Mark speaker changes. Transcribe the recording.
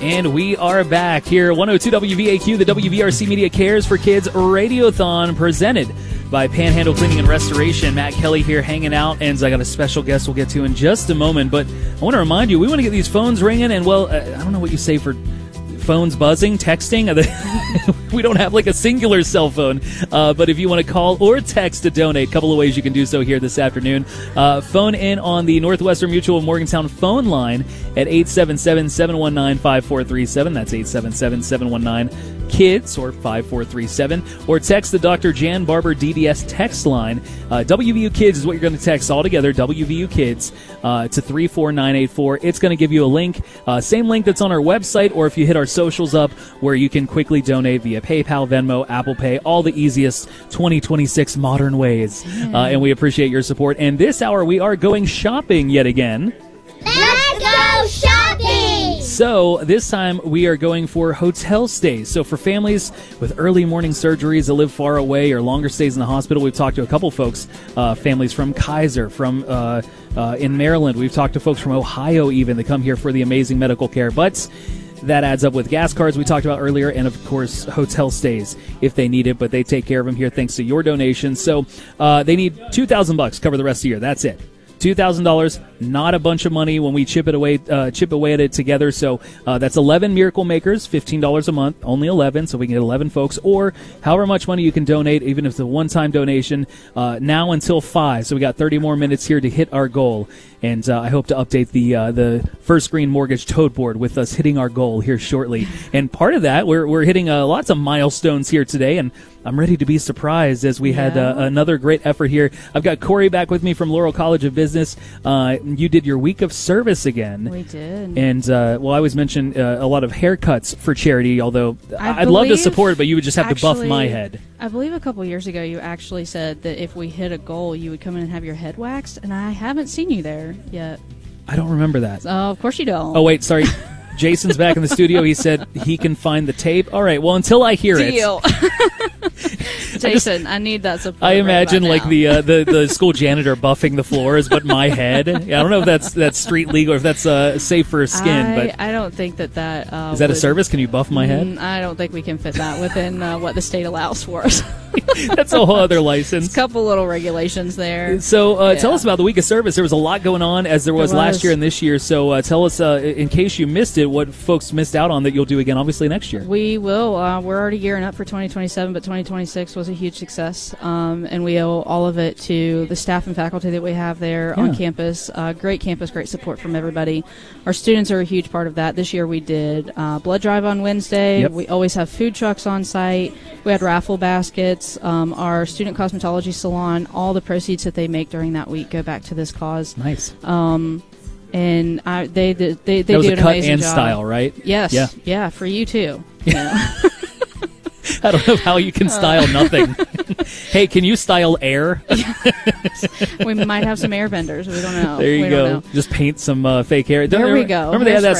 Speaker 1: And we are back here, 102 WVAQ, the WVRC Media Cares for Kids Radiothon, presented by Panhandle Cleaning and Restoration. Matt Kelly here hanging out, and I got a special guest we'll get to in just a moment. But I want to remind you, we want to get these phones ringing, and, well, I don't know what you say for phones buzzing, texting. We don't have like a singular cell phone, but if you want to call or text to donate, a couple of ways you can do so here this afternoon. Phone in on the Northwestern Mutual Morgantown phone line at 877-719-5437. That's 877-719-KIDS or 5437. Or text the Dr. Jan Barber DDS text line. WVU Kids is what you're going to text all together, WVU Kids, to 34984. It's going to give you a link, same link that's on our website, or if you hit our socials up, where you can quickly donate via PayPal, Venmo, Apple Pay, all the easiest 2026 modern ways. And we appreciate your support. And this hour, we are going shopping yet again.
Speaker 2: Let's go shopping!
Speaker 1: So this time we are going for hotel stays. So for families with early morning surgeries that live far away or longer stays in the hospital, we've talked to a couple folks, families from Kaiser, from in Maryland. We've talked to folks from Ohio even that come here for the amazing medical care. But that adds up with gas cards we talked about earlier, and of course hotel stays if they need it, but they take care of them here thanks to your donations. So they need $2,000 cover the rest of the year. That's it. $2,000, not a bunch of money when we chip away at it together. So that's 11 Miracle Makers, $15 a month, only 11, so we can get 11 folks, or however much money you can donate, even if it's a one-time donation, now until 5. So we got 30 more minutes here to hit our goal. And I hope to update the First Green Mortgage Tote Board with us hitting our goal here shortly. And part of that, we're hitting lots of milestones here today, and I'm ready to be surprised as we had another great effort here. I've got Corey back with me from Laurel College of Business. You did your week of service again.
Speaker 3: We did.
Speaker 1: And, I always mention a lot of haircuts for charity, although I'd love to support it, but you would just have to buff my head.
Speaker 3: I believe a couple years ago you actually said that if we hit a goal, you would come in and have your head waxed, and I haven't seen you there yet.
Speaker 1: I don't remember that.
Speaker 3: Oh, of course you don't.
Speaker 1: Oh, wait, sorry. Jason's back in the studio. He said he can find the tape. All right, well, until I hear
Speaker 3: Deal.
Speaker 1: it.
Speaker 3: Jason, I need that support.
Speaker 1: I imagine
Speaker 3: right
Speaker 1: like the school janitor buffing the floors, but my head. I don't know if that's street legal or if that's safe for skin. But
Speaker 3: I don't think that
Speaker 1: is that a service? Can you buff my head?
Speaker 3: I don't think we can fit that within what the state allows for us.
Speaker 1: That's a whole other license.
Speaker 3: A couple little regulations there.
Speaker 1: So tell us about the week of service. There was a lot going on, as there was last year and this year. So tell us, in case you missed it, what folks missed out on that you'll do again, obviously, next year.
Speaker 3: We will. We're already gearing up for 2027, but 2026 was a huge success, and we owe all of it to the staff and faculty that we have there on campus. Great campus, great support from everybody. Our students are a huge part of that. This year we did blood drive on Wednesday. Yep. We always have food trucks on site. We had raffle baskets. Our student cosmetology salon, all the proceeds that they make during that week go back to this cause.
Speaker 1: Nice.
Speaker 3: And they do an amazing job.
Speaker 1: That was a cut and style, right?
Speaker 3: Yes. Yeah, for you too. Yeah.
Speaker 1: I don't know how you can style nothing. Hey, can you style air?
Speaker 3: We might have some air vendors. We don't know.
Speaker 1: There you go. Just paint some fake hair.
Speaker 3: There we go.
Speaker 1: Remember they had that